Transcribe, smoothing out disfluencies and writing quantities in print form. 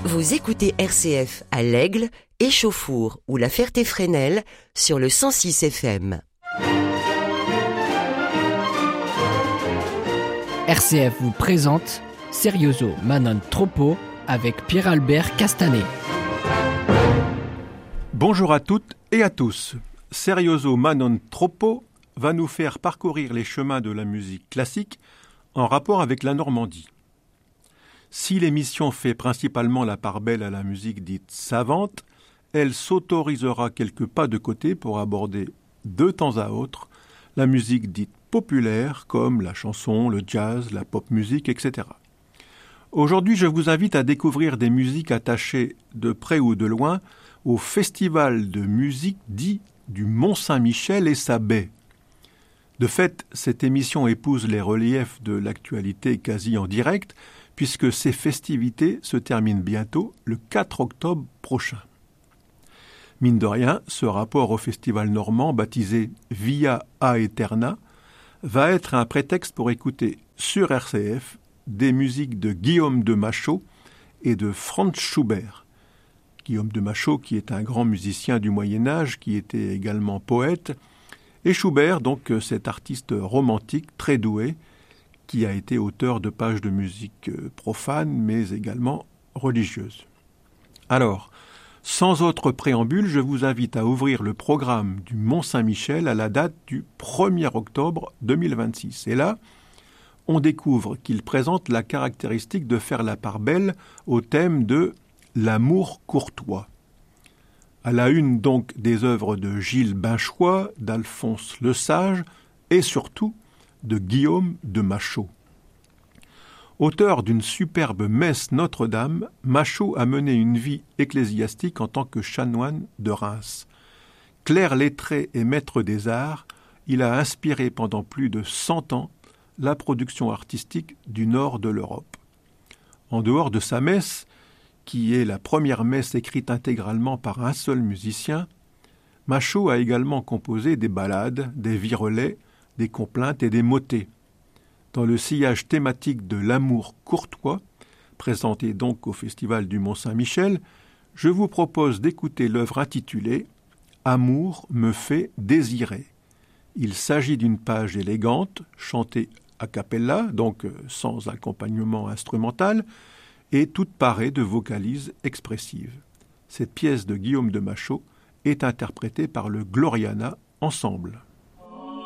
Vous écoutez RCF à l'Aigle, Échauffour ou la Ferté-Fresnel sur le 106 FM. RCF vous présente Serioso Manon Troppo avec Pierre-Albert Castanet. Bonjour à toutes et à tous. Serioso Manon Troppo va nous faire parcourir les chemins de la musique classique en rapport avec la Normandie. Si l'émission fait principalement la part belle à la musique dite savante, elle s'autorisera quelques pas de côté pour aborder de temps à autre la musique dite populaire comme la chanson, le jazz, la pop musique, etc. Aujourd'hui, je vous invite à découvrir des musiques attachées de près ou de loin au festival de musique dit du Mont-Saint-Michel et sa baie. De fait, cette émission épouse les reliefs de l'actualité quasi en direct, puisque ces festivités se terminent bientôt le 4 octobre prochain. Mine de rien, ce rapport au festival normand, baptisé Via Aeterna, va être un prétexte pour écouter sur RCF des musiques de Guillaume de Machaut et de Franz Schubert. Guillaume de Machaut, qui est un grand musicien du Moyen-Âge, qui était également poète, et Schubert, donc cet artiste romantique très doué, qui a été auteur de pages de musique profane, mais également religieuse. Alors, sans autre préambule, je vous invite à ouvrir le programme du Mont-Saint-Michel à la date du 1er octobre 2026. Et là, on découvre qu'il présente la caractéristique de faire la part belle au thème de l'amour courtois. À la une donc des œuvres de Gilles Binchois, d'Alphonse Lesage et surtout de Guillaume de Machaut. Auteur d'une superbe messe Notre-Dame, Machaut a mené une vie ecclésiastique en tant que chanoine de Reims. Clerc lettré et maître des arts, il a inspiré pendant plus de 100 ans la production artistique du nord de l'Europe. En dehors de sa messe, qui est la première messe écrite intégralement par un seul musicien, Machaut a également composé des ballades, des virelais, des complaintes et des motets. Dans le sillage thématique de l'amour courtois, présenté donc au Festival du Mont-Saint-Michel, je vous propose d'écouter l'œuvre intitulée « Amour me fait désirer ». Il s'agit d'une page élégante, chantée a cappella, donc sans accompagnement instrumental, et toute parée de vocalises expressives. Cette pièce de Guillaume de Machaut est interprétée par le Gloriana Ensemble.